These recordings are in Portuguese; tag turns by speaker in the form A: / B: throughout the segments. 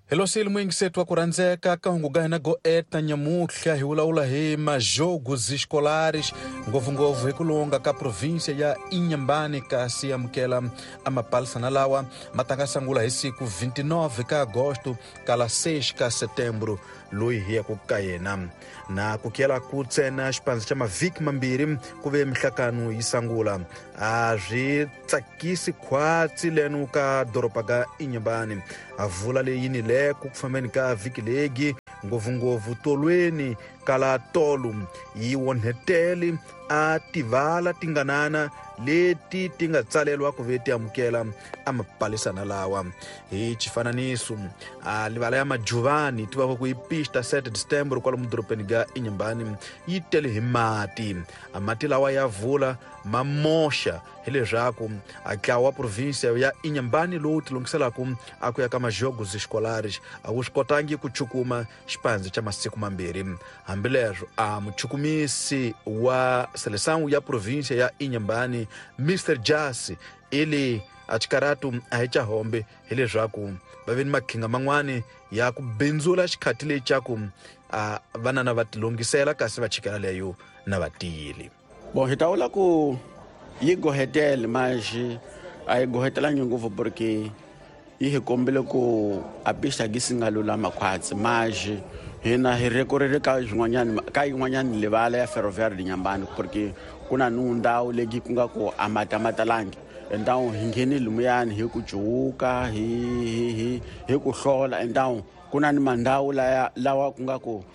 A: Hello sili mwingisetu wa kuranzeka kahungugana go eta nyamukhya hiulaula hi majogos escolares ngovu hikulonga ka província ya Inhambane kasi amukela amapalsana lawa matangasangula hi siku 29 ka agosto kala 6 ka setembro lui hiya kukayena na kukiela kutsena xipanza cha mavhiki mambiri kuve mihlakano yisangula azwi tsakisi khwatsi lenu ka doropa ka Inhambane avula leyini le kufambeni ka vhiki legi ngopfungopfu tolweni kala tolu yi wonheteli a tivala tinganana leti ti nga tsalelwa ku ve ti amukela amapalisana lawa hi chifananiso livala ya majuvani ti va ku yi pista 7 December kwala mudoropeni ga Inhambane yi tele hi mati amati lawa ya vula mamosha hileswaku akhawa província ya Inhambane lowu ti longiselaku aku ya ka majogos escolares a wu swi kotangi ku chukuma xipanzi cha masiku mambiri hambileswo a muchukumisi wa seleção ya província ya Inhambane Mr. Jasi ili achikaratu ahicha hombe hileswaku vaveni makhinga man'wani ya ku bindzula xikhati leyi chaku vanana va tilongisela kasi va chikela leyo na vatiyili
B: Bom, hitawula ku yi gohetele mas a yi gohetelangi ngopfu porque yi hi kombile ku a pista gi singa lulama khwatsi mas hina hi rekorere ka yin'wanyani livala ya ferroviária de Inhambane porque kuna ndhawu legi ku nga ku amatalangi então hi nghenile muyani hi ku juka hi ku hlola então kuna ni mandhawu lawa ku nga ku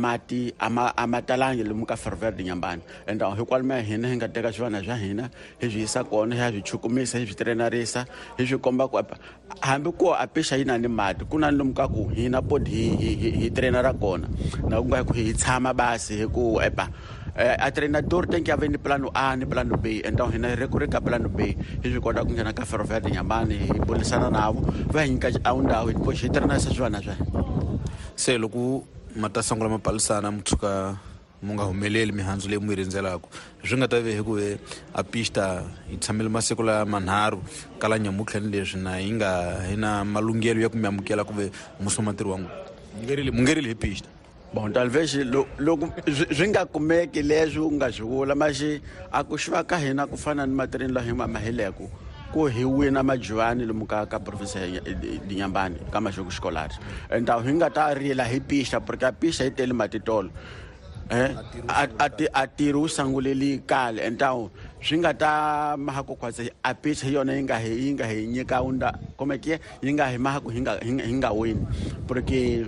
B: amatalangi lomu ka ferroviária de Inhambane então hikwalima hina hi nga teka swivana swa hina hi swi yisa kona hi ya swi chukumisa hi swi trenarisa hi swi komba ku hambi ko a pisha yi na ni mati ku na lomu ka ku hina podi hi trenara kona na ku nga ku hi tshama basi hi ku a treinador tem que haver ni plano A ni plano B então hina recorrer ka plano B hi swi kota ku nghena ka ferroviária de Inhambane hi bulisana navo va hi nyika ndhawu hi hi trenarisa swivana swa
A: se loko matasangula mapalisana mutsuka munga humeleli mihandzu leyi mu rindzelaku swi nga ta ve hi ku ve a pista yi tshamile masiku la manharhu kala nyamukhya ni leswi na yi nga hina malunghelo ya ku mi amukela ku ve musomatirhi wangu mungerile hi pista
B: Bom, talvez loko swi nga kumeki leswi u nga swi vula maxi a ku xiva ka hina ku fana ni matireni la hi maheleku ku hi wina majuvani lomu ka província de Inhambane ka majogos escolares então hi nga ta rila hi pista porque a pista yi tele matitolo a tiro sanguleli kale então swi nga ta mahako khwatsi a pista yona yi nga hi nyika unda como é que yi nga hi mahako hi nga wini porque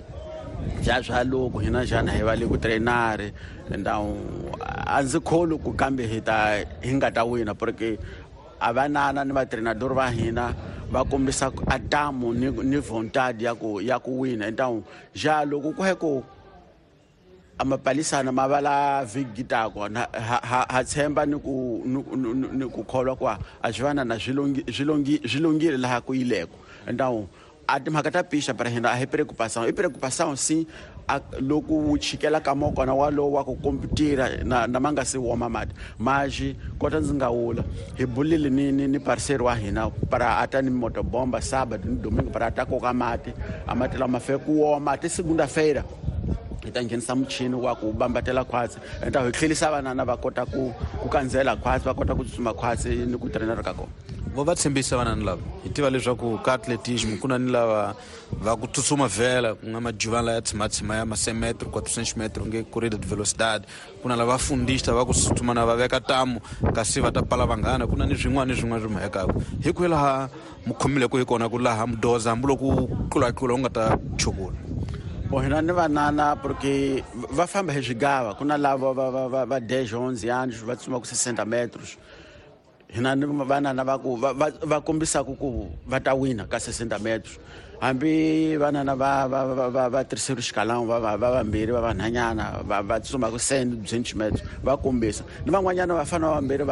B: já loko hina jana hi va le ku treinare então a ndzi kholo ku kambe hi nga ta wina porque avanana ni vatreinador va hina va kombisa atamu ni vontade ya ku wina então já loko ku heko amapalisana mavala vigitako ha tshemba ni ku kholwa kwa a jwana na zilongile laha ku yileko então a timhaka ta pista para hina a hi preocupação sim loko wu chikela ka moko na walowo wa ku komputira na manga se woma mati mas kota ndzi nga wula hi bulile ni parceiro wa hina para ata ni motobomba sábado ni domingo para ata koka mati amati lama fe ku woma ti segunda-feira hi ta nghenisa muchini wa ku bambatela khwatsi então hi tlhelisa vanana va kota ku kandzela khwatsi va kota ku tsutsuma khwatsi ni ku trenera ka kona
A: vo va tshembisa vanani lava hi tiva leswaku ka atletismo ku na ni lava va ku tsutsuma vhela ku nga majuvani laya tshimatshima ya 100 metro 400 metro nge corrida de velocidade ku na lava fundista va ku tsutsuma na va veka tamu kasi va ta pala vanghana ku na ni swin'wana swi mahekaku hi ku laha mukhomile ku hi kona ku laha mudoza hambi loko tlulatlula u nga ta chukula
B: hina ni vanana porque va famba hi swigava ku na lava va 10 11 anos va tsutsuma ku 60 metros hina ni vanana va kombisa ku va ta wina ka 60 metros hambi vanana va terceiro escalão va vambirhi va vanhanyana va tsutsuma ku 100 metros va kombisa ni van'wanyana va fana vambirhi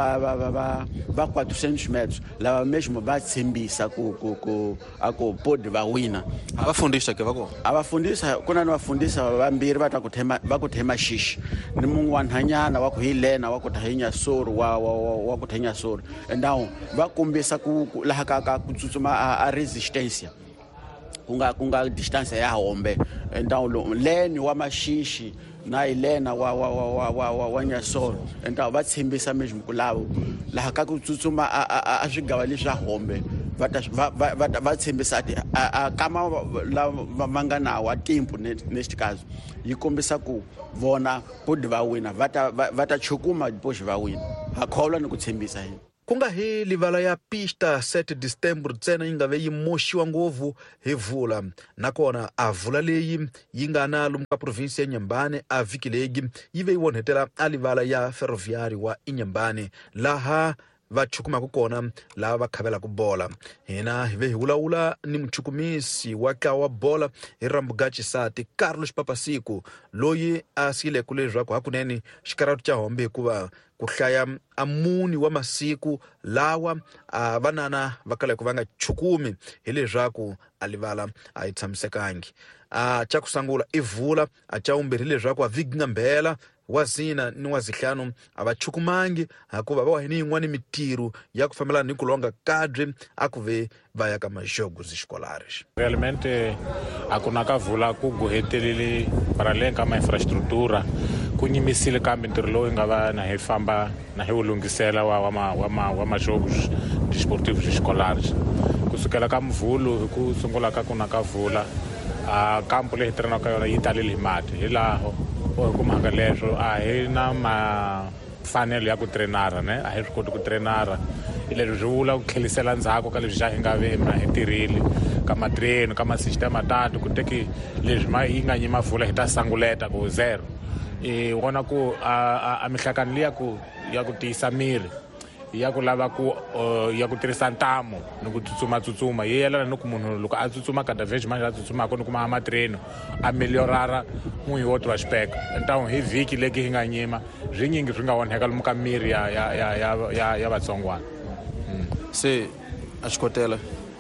B: va 400 metros lava mesmo va tshembisa ku podi va wina
A: va fundisa ke va kona
B: va fundisa kuna ni vafundisa vambirhi va ku thema xishi ni mun'wanhanyana wa ku hilena wa ku tahenya soro wa ku thenya soro então va kombisa ku laha ka ku tsutsuma a resistência kunga distância ya hombe. Então lene wa Maxixe na Helena wa Nyasol, então vai tshembisa mesmo kulabo laha ka ku tsutsuma a swigawa leswi swa hombe va tshembisa ati kama manga nawu a timpu neste caso yi kombisa ku vona podi va wina va ta chukuma depois va wina ha kholwa ni ku tshembisa hina.
A: Ku nga hi livala ya pista 7 de setembro ntsena yi nga ve yi moxiwa ngopfu hi vula, nakona a vula leyi yi nga na lomu ka provinsi ya Inhambane a vhiki leyi yi ve yi onhetela a livala ya ferroviário wa Inhambane laha va chukumaka kona lava va khavelaka bola. Hina hi ve hi vulavula ni muchukumisi wa wa bola hi Rambugachi Sati Carlos Papasiku loyi a siyileko leswaku hakunene xikaratu xa hombe hikuva ku hlaya amuni wa masiku lawa vanana va kaleke va nga chukumi hi leswaku a livala a yi tshamisekangi. Cha ku sangula i vula, a cha vumbirhi leswaku a vhiki nga mbhela wa zina ni wa zihlanu a va chukumangi hikuva va wa hi ni yin'wana mintirho ya ku fambelana ni ku longa kadre a ku ve va ya ka majogos escolares.
C: Realmente a ku na ka vula ku guhetelele paralele ka infraestrutura ku nyimisile kambe ntirho lowu nga va na hi famba na hi wu lungisela wa majogos desportivos escolares kusukela ka Mvulu hi ku sungula ka ku na ka vula a kampo leyi tirhanaka yona yi talile hi mati hi laho hi ku mhaka leswo a hi na mfanelo ya ku trenara ne a hi swi koti ku trenara hi leswi swi vula ku tlhelisela ndzhaku ka leswi xa hi nga ve hi tirhile ka matreni ka masistema tatu ku teki leswi yi nga nyima vula hi ta sanguleta ku zero i vona ku a mihlakano leyi ya ku tiyisa miri ya ku lava ku ya ku tirhisa ntamu ni ku tsutsuma yi yelana ni ku munhu loko a tsutsuma kada veji manje a tsutsumaka ni kuma matreni a meliorara n'wi woto wa xipeka. Então hi vhiki leki hi nga nyima zwinyingi swi nga onheka lomu ka miri ya vatsongwana.
A: Se a xikotela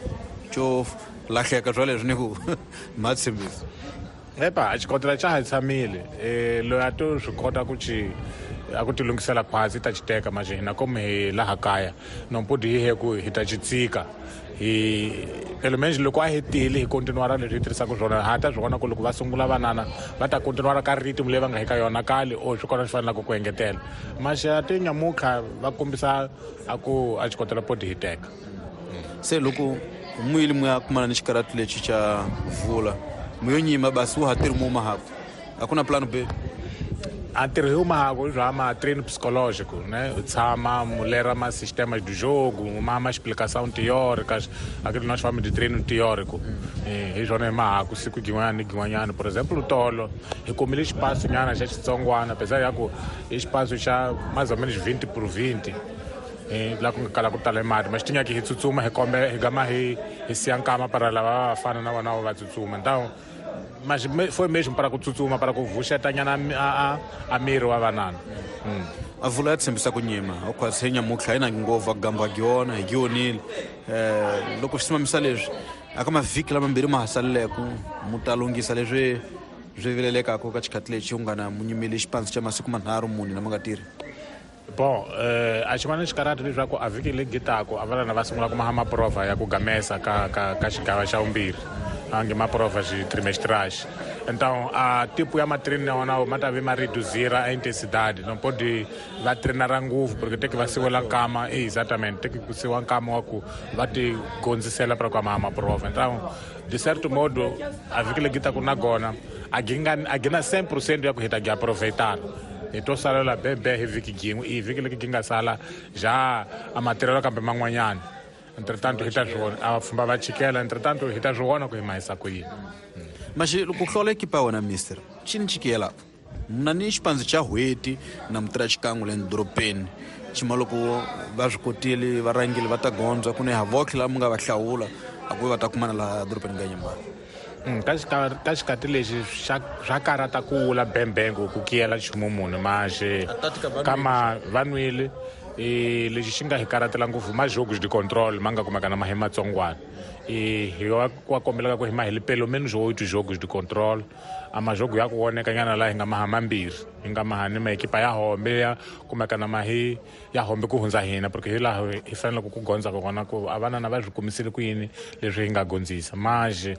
A: xo lahleka swaleswi ni ku ma tshembisa
C: a xikotela xa ha tshamile loyi a to swi kota ku a ku ti lungisela khwatsi ta xiteka manje hina comme hi laha kaya nompodi hi he ku hi ta xi tsika hi pelo loko a hetile hi kontinuara leswi hi tirhisaka swona ha ta swi vona ku loko va sungula vanana va ta kontinuara ka ritmu leyi va nga hi ka yona kale swi kona swi fanelaka ku engetela maxa ti nyamukha va kombisa a xikotela podi hi teka.
A: Se loko muyili mu ya kumana ni xikaratu lexi xa vula mu yo nyima basi wu ha tirhi mu mahako a ku na plano B?
C: A ntirho hi umahako i bya treino psicológico né, u tshama mu lera sistemas do jogo, uma explicação teórica, aquilo nós chamamos de treino teórico. Hi swona hi mahako siku gin'wanyana, por exemplo o tolo hi kumile espaço nyana xa xitsongwana apesar ya ku i espaço xa mais ou menos 20 por 20 lá ku nga kala ku tala mati mas tinha que hi tsutsuma hi gama hi siya nkama para lava vafana na vona va tsutsuma. Então mas foi mesmo para kutsutsuma para kuvuxetanyana a miri wa vanana.
A: A vula ya tshembisa ku nyima a khwasi hi nyamutlha ina ngova gamba gyona hi gyonile loko swi simamisa leswi aka mavhiki lamambirhi ma ha saleleko mu ta lunghisa leswi vilelekaka ka xikhati lexi u nga na mu nyimile xipano xa masiku manharhu muni na ma nga tirhi.
C: Bom, a xin'wana xikarati leswaku a vhiki leyi gitako a vanana va sungula ku maha maprova ya ku gamesa ka xigava xa vumbirhi anche maprovas trimestrais. Então a tipo ya matreino na ona mata ve ma reduzir a intensidade, não pode va treinar nguvu porque tem que va siwela nkama exatamente tem que siwa nkama wa ku va ti gonzisela para kwa mama prova. Então de certo modo a vhiki leyi gitako na gona a gina 100% ya ku hita ga aproveitar. Então sala la bebe hi vhiki gin'we i vhiki leyi ginga sala ja a matirelo kambe man'wanyana. Entretanto hita swona a famba va chikela entretanto hita swona ku hi mahisa ku yini.
A: Mas loko hlola ekipa ya wena mister chini chikela mna ni xipandzi xa hweti na mutira xikan'we le dorobeni xima loko va swi kotile varangeli va ta gondza ku ne ha votlhe la mu nga va hlawula a ku va ta kumana la dorobeni ka Nyembane.
C: Ka xikati lexi swa karata ku wula bembengo ku kiyela nchumu munhu maxe kama vanwile lexi xi nga hi karatela ngopfu majogos de controle ma nga kumeka na mahi matsongwana hi wa kombelaka ku hi mahile pelo menos 8 jogos de controle a majogo ya ku woneka nyana la hi nga maha mambirhi hi nga mahani maekipa ya hombe ya kumeka na mahi ya hombe ku hundza hina porque hi laha hi faneleke ku gondza kona ku a vanana va swi kumisile ku yini leswi hi nga gondzisa maje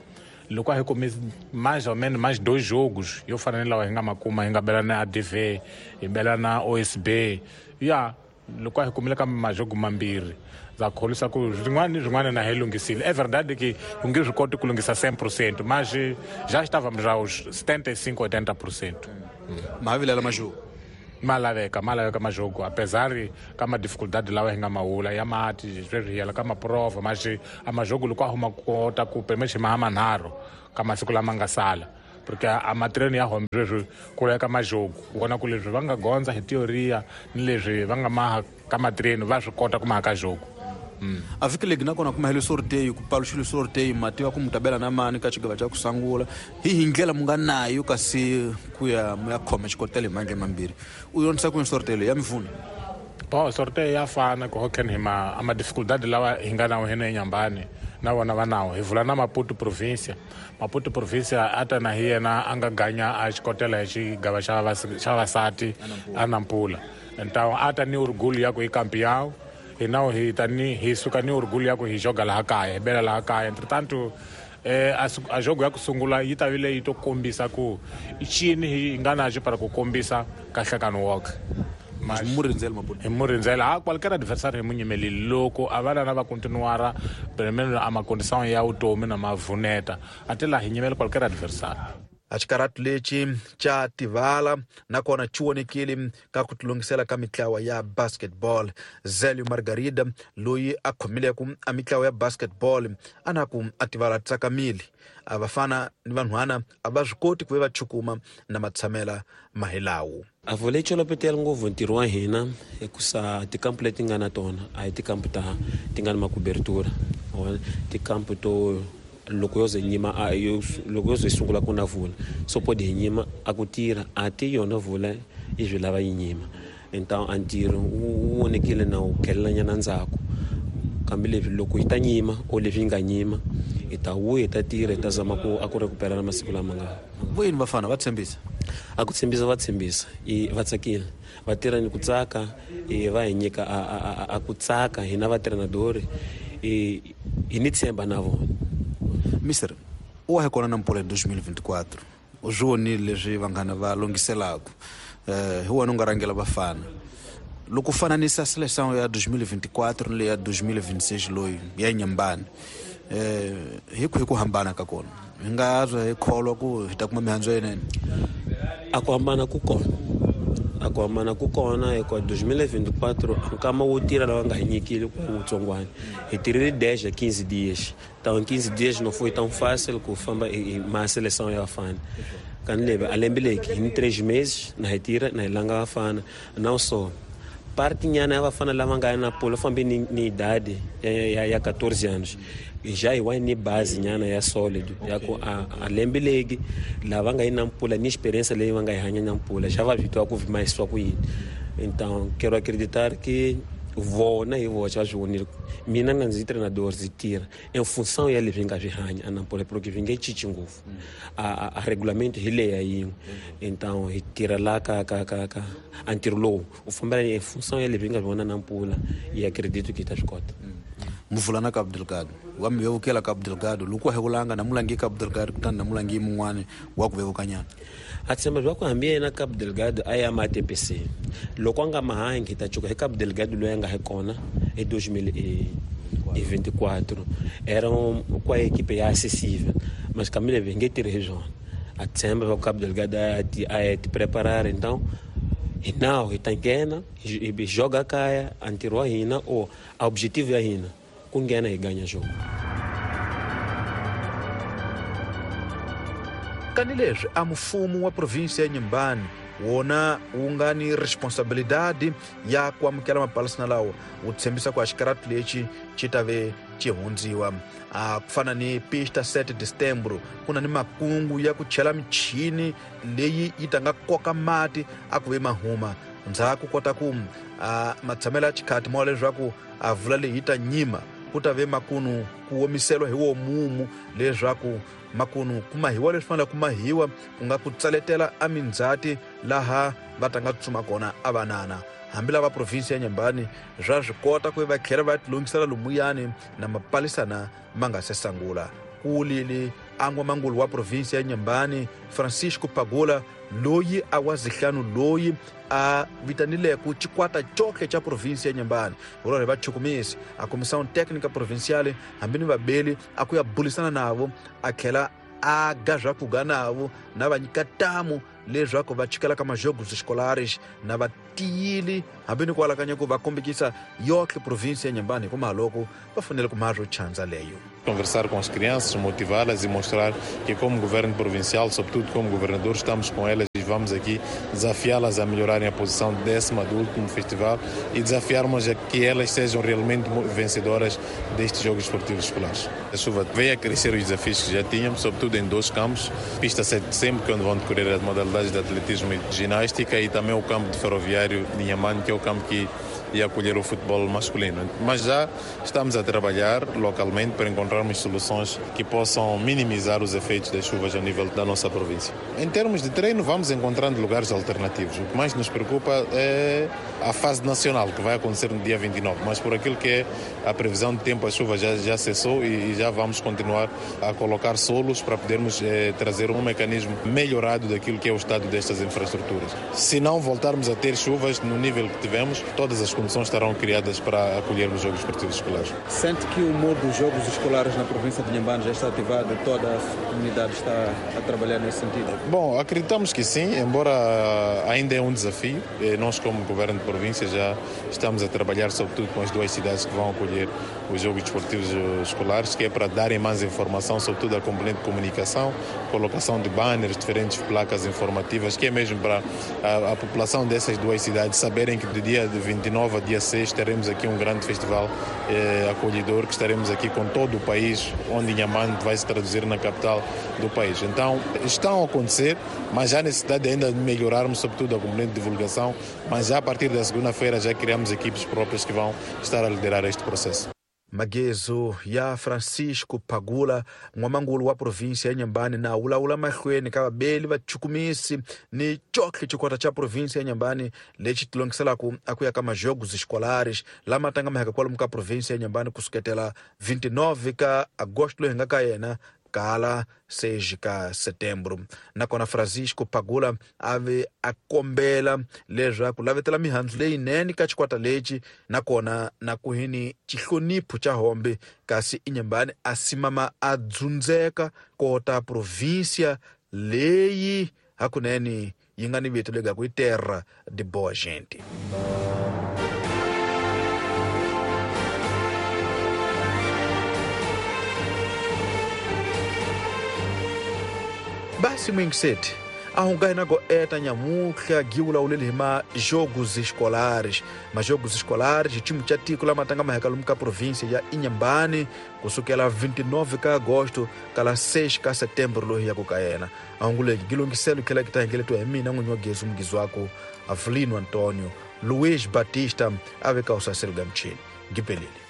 C: loko a hi come mais ou menos mais 2 jogos yo fanele lawa hi nga makuma hi nga bela na ADV hi bela na OSB loko a hi kumile ka majogo mambirhi za kholisa ku rin'wana na hi lungisile é verdade que hi nge swi koti ku lungisa 100% mas já estávamos aos 75-80%.
A: Mavilela majogo
C: malaveka majogo apesar ka ma dificuldade lawa hi nga mahula ya mati sweswi yela ka maprova mas a majogo loko a huma kota ku permite manharhu ka masiku lama nga sala porque a matreni ya home sweswi ku ka majogo vona ku leswi va nga gondza hi teoria ni leswi va nga maha ka matreni va swi kota ku maha ka jogo.
A: A vhiki legi nakona ku mahele sorteio ku paluxile sorteio mativa ku mutabela na mani ka xigava xa ku sangula hi ndlela mu nga nayo kasi ku ya mu ya khoma xikotela hi mange mambirhi u yonisa ku sorteio ya mivuna
C: sorteio ya fana ku hoken hima ama dificuldade lawa hi nga nawo hina enyambani na vona va nawo hi vula na Maputo provincia ata na hi yena a nga ganya a xikotela hi xigava xa vasati a Nampula então ata ni orgulho ya ku hi campeão e não hi suka ni orgulho ya ku hi joga laha kaya hi bela laha kaya entretanto a jogo ya ku sungula yi ta vile yi to kombisa ku i cini hi nga naxo para ku kombisa ka nhlekano woke hi murindzela qualquer adversário hi munyimeli loko a va na va continuara primeiro a macondição ya vutomi na mavuneta a tela hi nyimela qualquer adversário.
A: A xikaratu lexi xa tivala nakona xi wonekile ka ku tilungisela ka mitlawa ya basketball. Zélio Margarida loyi a khomileko a mitlawa ya basketball a na ku a tivala tsakamile a vafana ni vanhwana a va swi koti ku va chukuma na matshamela mahilawu.
D: A vole cholopetela ngopfu ntirho wa hina hikusa tikampu leti nga na tona a hi tikampu ti nga na makubertura tikampu to loko yo ze nyima loko yo ze sungula ku na vula so pode nyima a ku tirha a ti yona vula i swi lava yi nyima então a ntirho wu wonekile na wu kelelanyana ndzhaku kambe leswi loko yi ta nyima o leswi nga nyima i ta ta tirha ta zama ku a ku recupera na masiku lama nga
A: voyini vafana va tshembisa
D: a ku tshembisa i va tsakile va tirha ni ku tsaka va hi nyika a ku tsaka hina va treinadori hi ni tshemba na vona.
A: Mister, u wa hi kona Nampula hi 2024 u swi vonile leswi vanghana va longiselaka hi wena u nga rangela vafana loko u fananisa seleção ya 2024 ni le ya 2026 loyi ya Nyambani hi ku hambana ka kona hi nga zwa hi kholwa ku hi ta kuma mihandzu yenene
D: a ku hambana ku kona eka 2024 nkama wo tira lava nga hi nyikile ku vutsongwana hi tirhile 10 15 dias então 15 dias não foi tão fácil ku famba ma seleção ya vafana kan leve a lembe leki hi 3 meses na hi tira na hi langa vafana não só parte nyana ya vafana lava nga na Nampula fambe ni idade ya 14 anos já iwa ni base nyana ya solid ya ku a lembe legi lava nga Nampula ni experiência leyi va nga hanya Nampula já va vitwa ku mais swa ku yini então quero acreditar que vona hi vocha zwonile mina nga ndzi treinador zitira em função ya leswi nga swi hanya a Nampula porque swi nge cici ngopfu a regulamento hi leya yin'we então hi tirha la ka a ntirho lowu u fambela em função ya leswi nga swi vona Nampula hi acredito que ta swi kota.
A: Mvulana Cabo Delgado wa mi vevukela Cabo Delgado loko he kulanga na mulangi Cabo Delgado kutani na mulangi mun'wana wa ku vevukanyana
D: a tshemba bya ku hambi yena Cabo Delgado a ya ma TPC loko a nga mahangi ta chuka hi Cabo Delgado loyi a nga he kona e 2024 era kwa equipe ya acessível mas Camille venge tirhe zona a tshemba bya Cabo Delgado a ti preparar então e não hi ta nghena hi joga kaya a ntirho wa hina o a objetivo ya hina ku nghena hi ganya jogo.
A: Kanileswi a mfumo wa província ya Nyambani wona wu nga ni responsabilidade ya ku amukela mapalisana lawo wu tshembisa ku a xikaratu lexi xi ta ve xi hundziwa ku fana ni pista 7 de setembro ku na ni makungu ya ku chela michini leyi yi ta nga koka mati a ku ve mahuma ndzhaku kota ku matshamelo ya xikhati mawa leswaku a vula leyi yi ta nyima ku ta ve makunu ku omiselwa hi wo mumu leswaku makunu ku mahiwa leswi fanele ku mahiwa ku nga ku tsaletela a mindzhati laha va ta nga tsuma kona a vanana hambi lava provinsi ya Nyambani zwa swi kota ku va tlhela va tilungisela lomuyani na mapalisana ma nga se sangula ku lile an'wamangulu wa província ya Inhambane Francisco Pagula loyi a wa zihlanu loyi a vitanileko chikwata chokhe cha província ya Inhambane ulore vachukumisi a comissão técnica provincial hambini vabeli a ku ya bulisana navo a tlhela a gazvakuga navo na va nyika tamu leswaku va chikela ka majogos escolares na vatiyili hambini ku alakanya ku va kombekisa yohle província ya Inhambane ku maloko va fanele ku marro chanza leyo.
E: Conversar com as crianças, motivá-las e mostrar que como governo provincial, sobretudo como governador, estamos com elas e vamos aqui desafiá-las a melhorarem a posição de 10ª do último festival e desafiarmos a que elas sejam realmente vencedoras destes Jogos Esportivos Escolares. A chuva veio a crescer os desafios que já tínhamos, sobretudo em 2 campos, pista 7 de Setembro, que é onde vão decorrer as modalidades de atletismo e de ginástica, e também o campo de ferroviário de Inhambane, que é o campo que ia acolher o futebol masculino. Mas já estamos a trabalhar localmente para encontrarmos soluções que possam minimizar os efeitos das chuvas a nível da nossa província. Em termos de treino, vamos encontrando lugares alternativos. O que mais nos preocupa é a fase nacional, que vai acontecer no dia 29. Mas por aquilo que é a previsão de tempo, a chuva já cessou e já vamos continuar a colocar solos para podermos trazer um mecanismo melhorado daquilo que é o estado destas infraestruturas. Se não voltarmos a ter chuvas no nível que tivemos, todas as condições estarão criadas para acolher os Jogos Esportivos Escolares.
A: Sente que o modo dos Jogos Escolares na província de Inhambane já está ativado e toda a comunidade está a trabalhar nesse sentido?
E: Bom, acreditamos que sim, embora ainda é um desafio. Nós, como Governo de Província, já estamos a trabalhar sobretudo com as 2 cidades que vão acolher os Jogos Esportivos Escolares, que é para darem mais informação, sobretudo a componente de comunicação, colocação de banners, diferentes placas informativas, que é mesmo para a população dessas 2 cidades saberem que do dia de 29 a dia 6 teremos aqui um grande festival acolhedor, que estaremos aqui com todo o país, onde Inhambane vai se traduzir na capital do país. Então, estão a acontecer, mas já há necessidade ainda de melhorarmos, sobretudo a componente de divulgação, mas já a partir da segunda-feira já criamos equipes próprias que vão estar a liderar este processo.
A: Magezo ya Francisco Pagula n'wamangulu wa província ya Inhambane na ulaula mahlweni ka vabeli vachukumisi ni chokhe chikwata cha província ya Inhambane lexi tilongiselaku akuya ka majogos escolares lama tangamaheka kwalomu ka província ya Inhambane kusuketela 29 ka agosto loyi nga ka yena kala 6 ka setembro. Nakona Francisco Pagula ave akombela leswaku lavetela mihandzu leyinene ka chikwata lexi nakona na kuhini chihlonipho cha hombe kasi Inhambane asimama adzundzeka kota província leyi hakunene yi nga ni vito lega ku terra de boa gente. Basi mwingiseti ahungahi nago eta nyamuhla giwula ulele hima Jogos Escolares. Majogos Escolares timu cha tiko la matanga mahekalumu ka província ya Inhambane kusukela 29 ka agosto kala 6 ka setembro lohi ya kukayena. Ahunguleki gilungiselo kela kitahengele tu emina ng'unyogezu mgizu wako Avelino Antônio Luiz Batista ave ka usaselo gamchini. Gipelile.